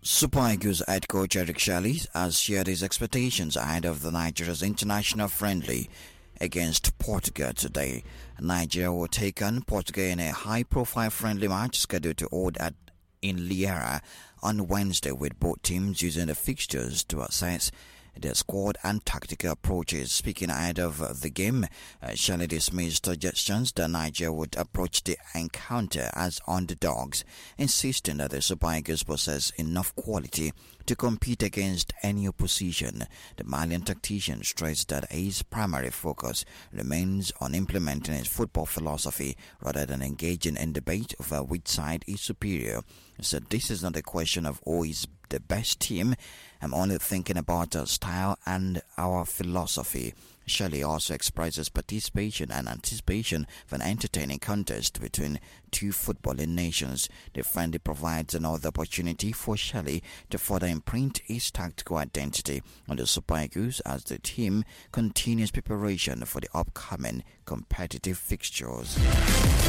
Super Eagles head coach Eric Shelley has shared his expectations ahead of the Nigeria's international friendly against Portugal today. Nigeria will take on Portugal in a high-profile friendly match scheduled to hold in Liara on Wednesday, with both teams using the fixtures to assess their squad and tactical approaches. Speaking ahead of the game, Shelley dismissed suggestions that Nigeria would approach the encounter as underdogs, insisting that the Super Eagles possess enough quality to compete against any opposition. The Malian tactician stressed that his primary focus remains on implementing his football philosophy rather than engaging in debate over which side is superior. He said, "This is not a question of who is the best team. I'm only thinking about our style and our philosophy." Shelley also expresses participation and anticipation for an entertaining contest between two footballing nations. The friendly provides another opportunity for Shelley to further imprint his tactical identity on the Super Eagles as the team continues preparation for the upcoming competitive fixtures.